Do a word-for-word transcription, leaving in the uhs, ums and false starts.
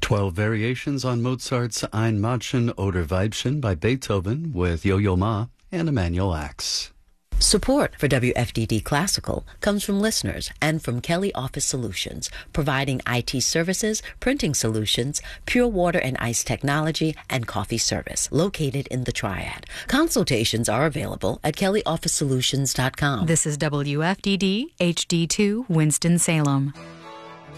twelve variations on Mozart's Ein Mädchen oder Weibchen by Beethoven with Yo-Yo Ma and Emanuel Axe. Support for W F D D Classical comes from listeners and from Kelly Office Solutions, providing I T services, printing solutions, pure water and ice technology, and coffee service, located in the Triad. Consultations are available at kelly office solutions dot com. This is W F D D H D two Winston-Salem.